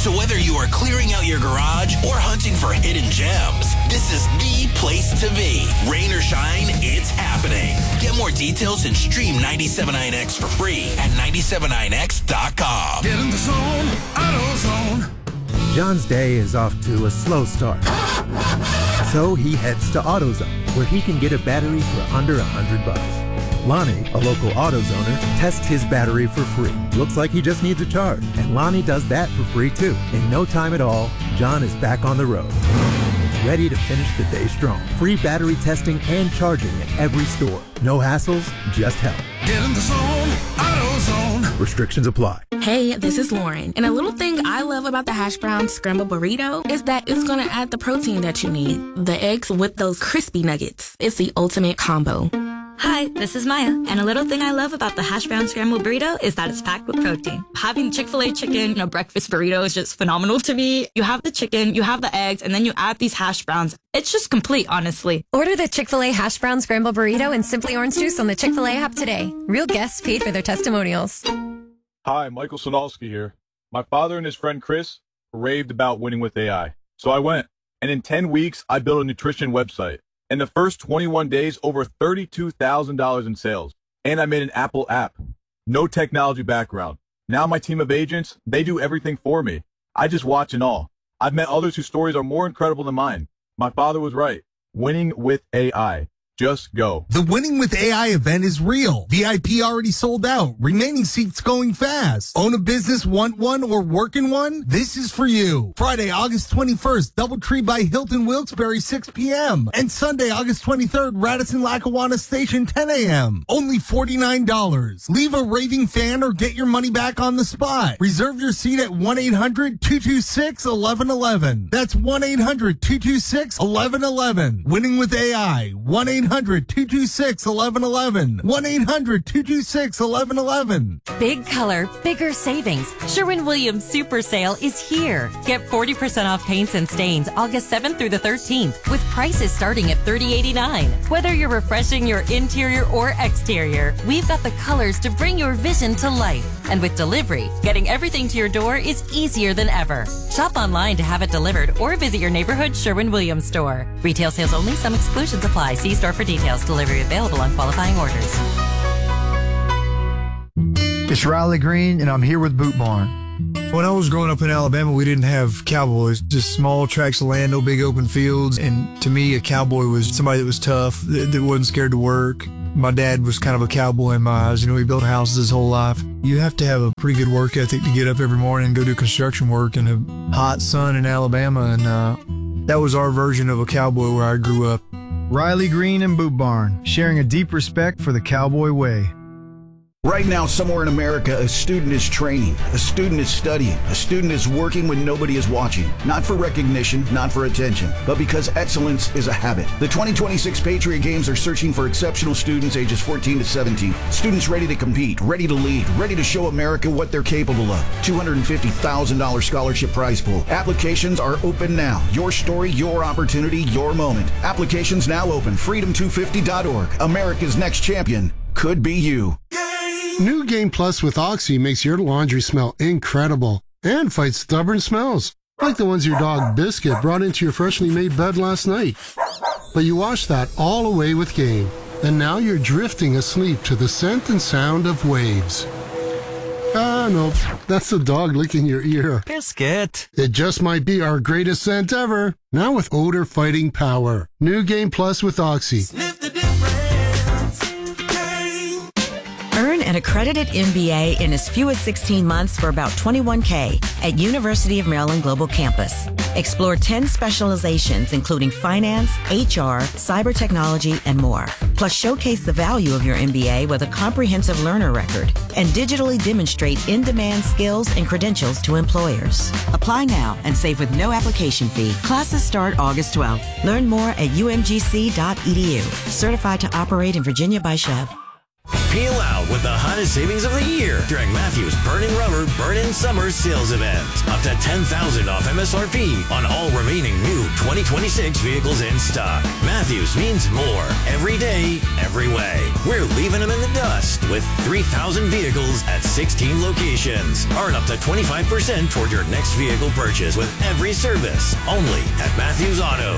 So whether you are clearing out your garage or hunting for hidden gems, this is the place to be. Rain or shine, it's happening. Get more details and stream 97.9X for free at 97.9X.com. Get in the zone, AutoZone. John's day is off to a slow start. So he heads to AutoZone, where he can get a battery for under $100. Lonnie, a local AutoZoner, tests his battery for free. Looks like he just needs a charge, and Lonnie does that for free too. In no time at all, John is back on the road, ready to finish the day strong. Free battery testing and charging at every store. No hassles, just help. Get in the zone, AutoZone. Restrictions apply. Hey, this is Lauren, and a little thing I love about the hash brown scrambled burrito is that it's gonna add the protein that you need. The eggs with those crispy nuggets. It's the ultimate combo. Hi, this is Maya, and a little thing I love about the hash brown scrambled burrito is that it's packed with protein. Having Chick-fil-A chicken, breakfast burrito is just phenomenal to me. You have the chicken, you have the eggs, and then you add these hash browns. It's just complete, honestly. Order the Chick-fil-A hash brown scrambled burrito and Simply Orange Juice on the Chick-fil-A app today. Real guests paid for their testimonials. Hi, Michael Sonalski here. My father and his friend Chris raved about winning with AI. So I went, and in 10 weeks, I built a nutrition website. In the first 21 days, over $32,000 in sales. And I made an Apple app. No technology background. Now my team of agents, they do everything for me. I just watch and all. I've met others whose stories are more incredible than mine. My father was right. Winning with AI. Just go. The Winning with AI event is real. VIP already sold out. Remaining seats going fast. Own a business, want one, or work in one? This is for you. Friday, August 21st, Doubletree by Hilton Wilkes-Barre, 6 p.m. And Sunday, August 23rd, Radisson Lackawanna Station, 10 a.m. Only $49. Leave a raving fan or get your money back on the spot. Reserve your seat at 1-800-226-1111. That's 1-800-226-1111. Winning with AI. 1-800-226-1111. 1-800-226-1111. Big color, bigger savings. Sherwin-Williams Super Sale is here. Get 40% off paints and stains August 7th through the 13th with prices starting at $30.89. Whether you're refreshing your interior or exterior, we've got the colors to bring your vision to life. And with delivery, getting everything to your door is easier than ever. Shop online to have it delivered or visit your neighborhood Sherwin-Williams store. Retail sales only. Some exclusions apply. See store for details. Delivery available on qualifying orders. It's Riley Green, and I'm here with Boot Barn. When I was growing up in Alabama, we didn't have cowboys, just small tracts of land, no big open fields. And to me, a cowboy was somebody that was tough, that wasn't scared to work. My dad was kind of a cowboy in my eyes. He built houses his whole life. You have to have a pretty good work ethic to get up every morning and go do construction work in a hot sun in Alabama. And that was our version of a cowboy where I grew up. Riley Green and Boot Barn, sharing a deep respect for the cowboy way. Right now, somewhere in America, a student is training, a student is studying, a student is working when nobody is watching. Not for recognition, not for attention, but because excellence is a habit. The 2026 Patriot Games are searching for exceptional students ages 14 to 17. Students ready to compete, ready to lead, ready to show America what they're capable of. $250,000 scholarship prize pool. Applications are open now. Your story, your opportunity, your moment. Applications now open. Freedom250.org. America's next champion could be you. New Game Plus with Oxy makes your laundry smell incredible and fights stubborn smells, like the ones your dog Biscuit brought into your freshly made bed last night. But you washed that all away with Game, and now you're drifting asleep to the scent and sound of waves. Ah, no, that's the dog licking your ear. Biscuit. It just might be our greatest scent ever, now with odor-fighting power. New Game Plus with Oxy. Sniff the difference. Earn an accredited MBA in as few as 16 months for about $21K at University of Maryland Global Campus. Explore 10 specializations, including finance, HR, cyber technology, and more. Plus, showcase the value of your MBA with a comprehensive learner record and digitally demonstrate in-demand skills and credentials to employers. Apply now and save with no application fee. Classes start August 12th. Learn more at umgc.edu. Certified to operate in Virginia by Chev. Peel out with the hottest savings of the year during Matthews Burn-In Rubber Burn-In Summer Sales Event. Up to $10,000 off MSRP on all remaining new 2026 vehicles in stock. Matthews means more every day, every way. We're leaving them in the dust with 3,000 vehicles at 16 locations. Earn up to 25% toward your next vehicle purchase with every service. Only at Matthews Auto.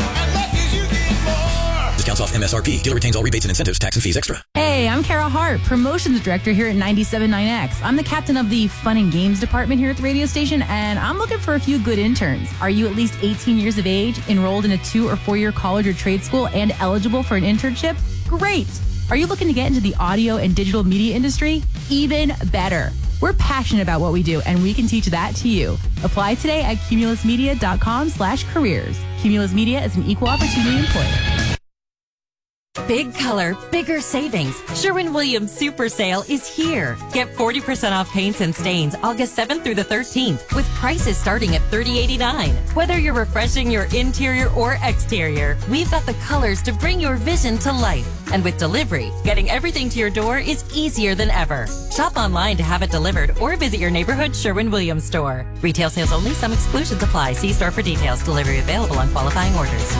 Discounts off MSRP. Dealer retains all rebates and incentives, tax and fees extra. Hey, I'm Kara Hart, Promotions Director here at 97.9X. I'm the captain of the Fun and Games department here at the radio station, and I'm looking for a few good interns. Are you at least 18 years of age, enrolled in a 2 or 4 year college or trade school, and eligible for an internship? Great! Are you looking to get into the audio and digital media industry? Even better. We're passionate about what we do, and we can teach that to you. Apply today at cumulusmedia.com/careers. Cumulus Media is an equal opportunity employer. Big color, bigger savings. Sherwin-Williams Super Sale is here. Get 40% off paints and stains August 7th through the 13th with prices starting at $30.89. Whether you're refreshing your interior or exterior, we've got the colors to bring your vision to life. And with delivery, getting everything to your door is easier than ever. Shop online to have it delivered or visit your neighborhood Sherwin-Williams store. Retail sales only. Some exclusions apply. See store for details. Delivery available on qualifying orders.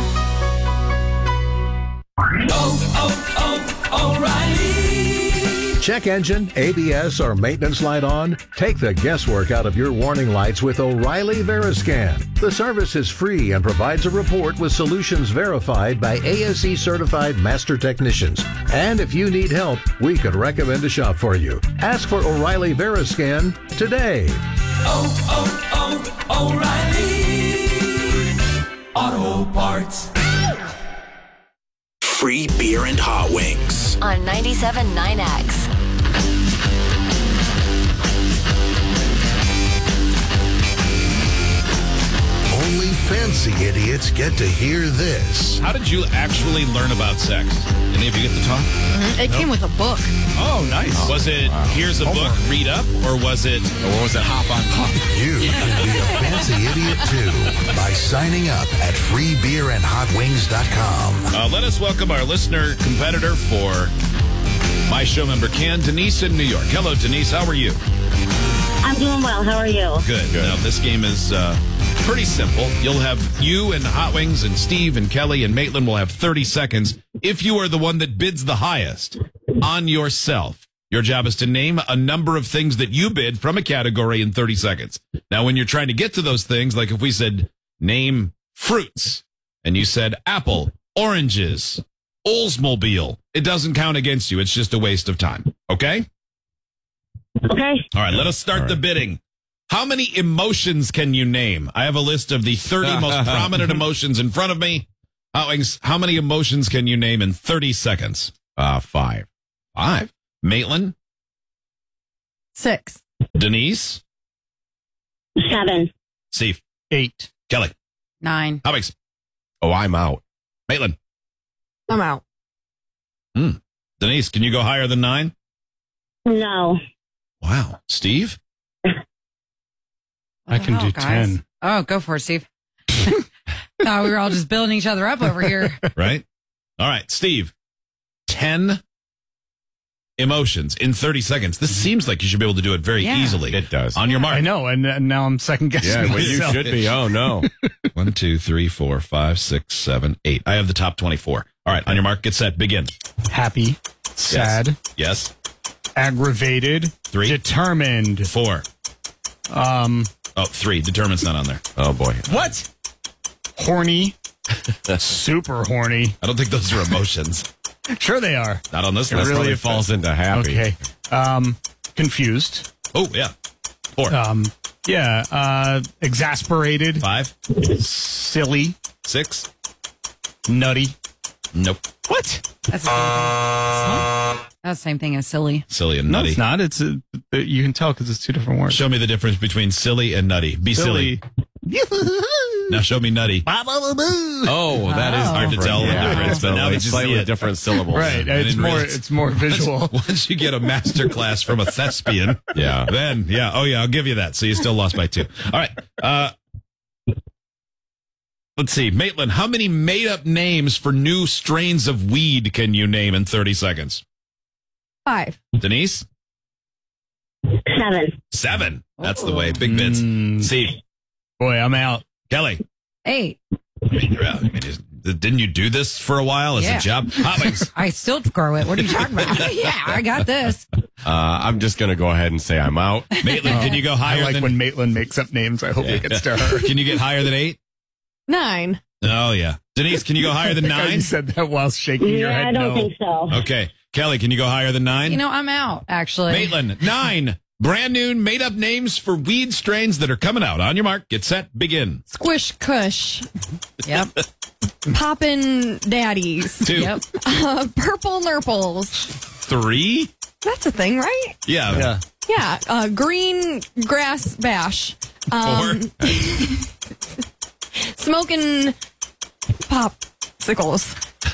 O'Reilly. Check engine, ABS, or maintenance light on? Take the guesswork out of your warning lights with O'Reilly Veriscan. The service is free and provides a report with solutions verified by ASE certified master technicians. And if you need help, we could recommend a shop for you. Ask for O'Reilly Veriscan today. O'Reilly Auto Parts. Free beer and hot wings. On 97.9X. Only fancy idiots get to hear this. How did you actually learn about sex? Any of you get to talk? It came with a book. Oh, nice. Was it, here's a book, read up, or was it, hop on pop? You can be a fancy idiot too by signing up at freebeerandhotwings.com. Let us welcome our listener competitor for my show member Can, Denise in New York. Hello, Denise. How are you? I'm doing well. How are you? Good. Now, this game is pretty simple. You'll have you and Hot Wings and Steve and Kelly and Maitland will have 30 seconds. If you are the one that bids the highest on yourself, your job is to name a number of things that you bid from a category in 30 seconds. Now, when you're trying to get to those things, like if we said name fruits and you said apple, oranges, Oldsmobile, it doesn't count against you. It's just a waste of time. Okay? Okay. All right, let us start the bidding. How many emotions can you name? I have a list of the 30 most prominent emotions in front of me. How many emotions can you name in 30 seconds? 5. 5. Maitland? 6. Denise? 7. Steve? 8. Kelly? 9. Alex? Oh, I'm out. Maitland? I'm out. Denise, can you go higher than 9? No. Wow. Steve? I can do guys? 10. Oh, go for it, Steve. Thought we were all just building each other up over here. Right? All right, Steve. 10 emotions in 30 seconds. This seems like you should be able to do it very easily. It does. On your mark. I know, and now I'm second guessing Yeah, well, you myself. should be. Oh, no. 1, 2, 3, 4, 5, 6, 7, 8. I have the top 24. All right, on your mark, get set, begin. Happy, sad, Yes. aggravated, 3. determined. 4. 3. Determine's not on there. Oh, boy. What? Horny, super horny. I don't think those are emotions. Sure they are. Not on this It list. really falls into happy. Okay. Confused. Oh, yeah. 4. Exasperated. 5. Silly. 6. Nutty. Nope. What? That's the same thing as silly. Silly and No, nutty. it's not. It's you can tell because it's two different words. Show me the difference between silly and nutty. Be silly. Now show me nutty. Oh, that is hard to tell the difference, but now that you see slightly it. different syllables. Right. It's more visual. Once you get a master class from a thespian, then I'll give you that. So you still lost by 2. All right. Let's see. Maitland, how many made-up names for new strains of weed can you name in 30 seconds? 5. Denise? 7. 7. That's the way. Big bids. Steve? Boy, I'm out. Kelly? 8. You're out. Didn't you do this for a while as a job? Hot Wings? I still grow it. What are you talking about? Yeah, I got this. I'm just going to go ahead and say I'm out. Maitland, can you go higher? I like when Maitland makes up names. I hope it gets to her. Can you get higher than 8? 9. Oh, yeah. Denise, can you go higher than 9? You said that while shaking your head. I don't think so. Okay. Kelly, can you go higher than 9? You know, I'm out, actually. Maitland, 9. Brand new made-up names for weed strains that are coming out. On your mark, get set, begin. Squish Kush. Yep. Poppin' Daddies. 2. Yep. Purple Nurples. 3. That's a thing, right? Yeah. Yeah. Green Grass Bash. 4. Smoking Popsicles.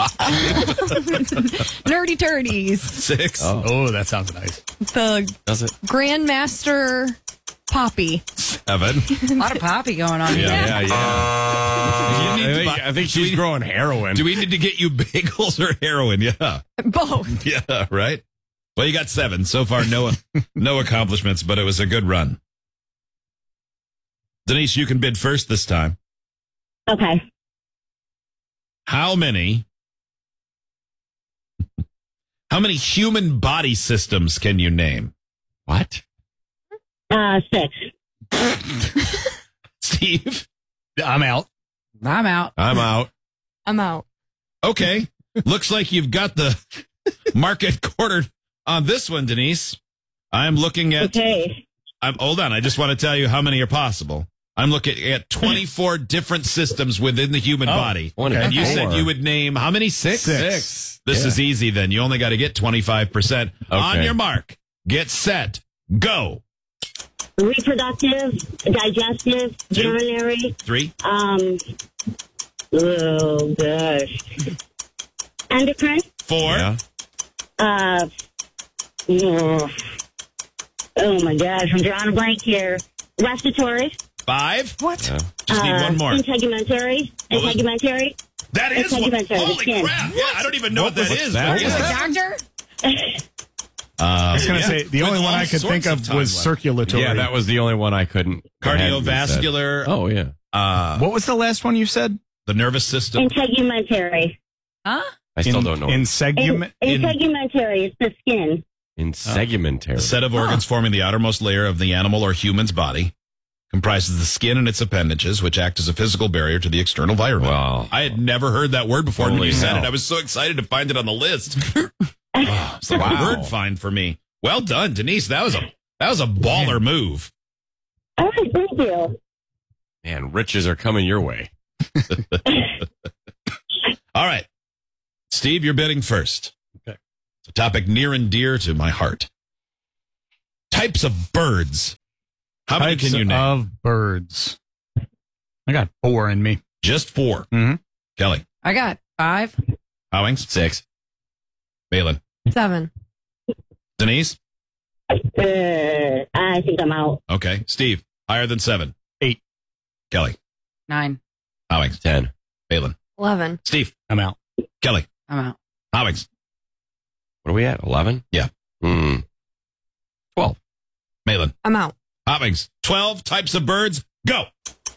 Nerdy Turdies. 6. Oh, that sounds nice. The Does it? Grandmaster Poppy. 7. A lot of Poppy going on here. Yeah. I think she's growing heroin. Do we need to get you bagels or heroin? Yeah. Both. Yeah, right? Well, you got 7. So far, no accomplishments, but it was a good run. Denise, you can bid first this time. Okay. How many human body systems can you name? What? 6. Steve? I'm out. I'm out. I'm out. I'm out. Okay. Looks like you've got the market quartered on this one, Denise. I'm looking at... Okay. Hold on. I just want to tell you how many are possible. I'm looking at 24 different systems within the human body. Okay. And you said you would name how many? 6? 6. This is easy then. You only got to get 25%. On your mark. Get set. Go. Reproductive, digestive, 2. urinary. 3. Oh, gosh. Endocrine. 4. Yeah. Oh, my gosh. I'm drawing a blank here. Respiratory. 5. What? Yeah. Just need one more. Integumentary. Integumentary. That is one. Holy crap. Yeah, I don't even know what that is. that? What is You're a that? doctor? I was going to say, the With only one all I could sorts think of time was left. circulatory. Yeah, that was the only one I couldn't. Cardiovascular. Oh, yeah. What was the last one you said? The nervous system. Integumentary. Huh? I still don't know. Integumentary. Integumentary is the skin. Integumentary. A set of organs forming the outermost layer of the animal or human's body. Comprises the skin and its appendages, which act as a physical barrier to the external environment. Wow. I had never heard that word before. When Holy you said hell. it, I was so excited to find it on the list. It's like a word find for me. Well done, Denise. That was a baller move. All right, thank you. Man, riches are coming your way. All right. Steve, you're bidding first. Okay. It's a topic near and dear to my heart. Types of birds. How many can you name? Of birds. I got 4 in me. Just 4. Mm-hmm. Kelly. I got 5. Howings. 6. Balin. 7. Denise. I think I'm out. Okay. Steve. Higher than 7. 8. Kelly. 9. Howings. 10. Balin. 11. Steve. I'm out. Kelly. I'm out. Howings. What are we at? 11? Yeah. 12. Malin. I'm out. Howings. 12 types of birds. Go.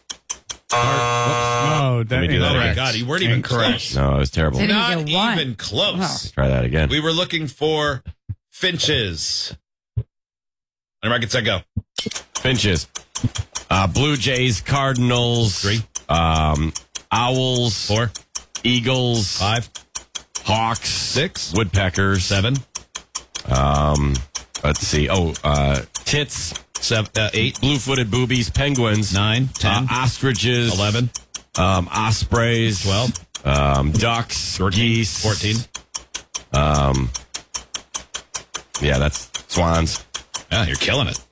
Oh, Let me do that Oh my again. God, you weren't even close. No, it was terrible. Didn't Not get one. even close. Try that again. We were looking for finches. On your market, set, go. Finches. Blue Jays, Cardinals. 3. Owls. 4. Eagles. 5. Hawks. 6. Woodpeckers. 7. Let's see. Tits. 8. Blue-footed boobies. Penguins. 9. 10. Ostriches. 11. Ospreys. 12. Ducks. 13. Geese. 14. Yeah, that's swans. Yeah, you're killing it.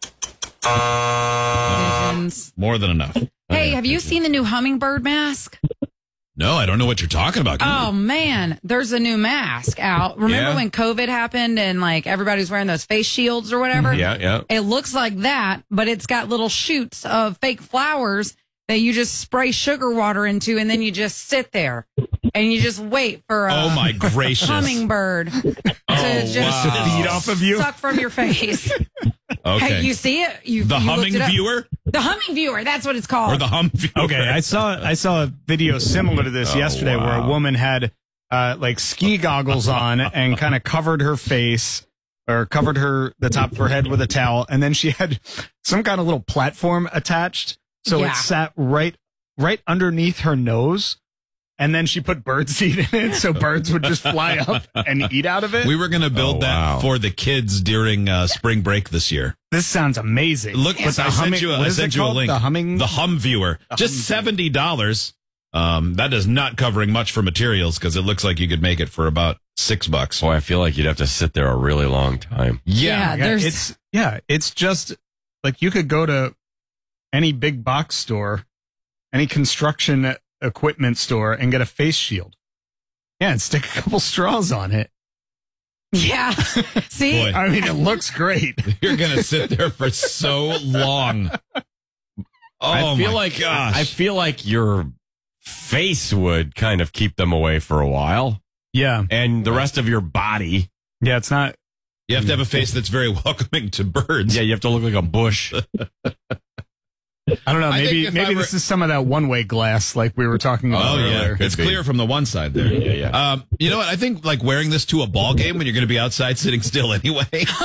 Pigeons. More than enough. Hey, have you seen the new hummingbird mask? No, I don't know what you're talking about. Oh man, there's a new mask out. Remember Yeah. when COVID happened and like everybody's wearing those face shields or whatever? Yeah. It looks like that, but it's got little shoots of fake flowers that you just spray sugar water into and then you just sit there. and you just wait for a Oh my gracious. hummingbird to just wow. feed off of you. suck from your face. Okay. Hey, you see it? You humming looked it up. viewer? The humming viewer. That's what it's called. Or the hum viewer? Okay, I saw a video similar to this yesterday where a woman had like ski goggles on and kind of covered her face or covered the top of her head with a towel, and then she had some kind of little platform attached, so Yeah. it sat right underneath her nose. And then she put birdseed in it, so birds would just fly up and eat out of it. We were going to build that for the kids during spring break this year. This sounds amazing. Look, I sent you a link. The hum viewer. Just $70. That is not covering much for materials because it looks like you could make it for about $6. Boy, I feel like you'd have to sit there a really long time. It's just like you could go to any big box store, any construction equipment store, and get a face shield. Yeah, and stick a couple straws on it. Yeah. See? Boy. I mean, it looks great. You're going to sit there for so long. I feel my like gosh. I feel like your face would kind of keep them away for a while. Yeah. And the rest of your body. Yeah, it's not. You have to have a face that's very welcoming to birds. Yeah, you have to look like a bush. I don't know. I Maybe think if I were- this is some of that one-way glass like we were talking about earlier. It's clear from the one side there. Yeah. You know what? I think like wearing this to a ball game when you're going to be outside sitting still anyway.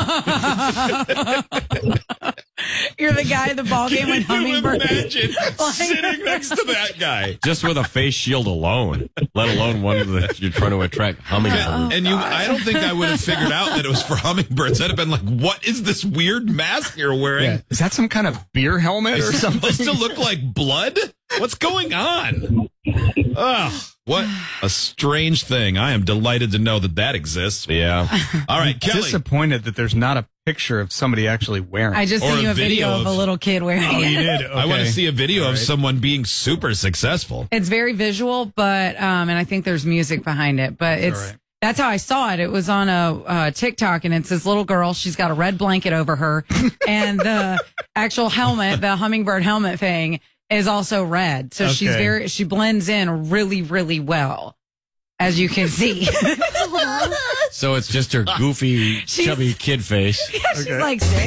You're the guy at the ball game with hummingbirds. Imagine sitting next to that guy. Just with a face shield alone, let alone one that you're trying to attract hummingbirds. And I don't think I would have figured out that it was for hummingbirds. I'd have been like, what is this weird mask you're wearing? Yeah. Is that some kind of beer helmet Is or it something? supposed to look like blood? What's going on? Ugh, what a strange thing. I am delighted to know that exists. Yeah. All right, Kelly. Disappointed that there's not a picture of somebody actually wearing. I just Or sent you a a video video of a of- little kid wearing Oh, it. you did? I want to Okay. see a video All of right. someone being super successful. It's very visual, but and I think there's music behind it. But it's all right. that's how I saw it. It was on a TikTok, and it's this little girl. She's got a red blanket over her, and the actual helmet, the hummingbird helmet thing, is also red. So Okay. she blends in really, really well, as you can see. So it's just her goofy, She's- chubby kid face. She's like